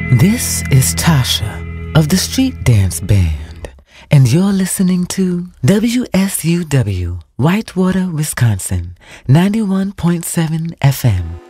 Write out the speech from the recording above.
This is Tasha of the Street Dance Band, and you're listening to WSUW, Whitewater, Wisconsin, 91.7 FM.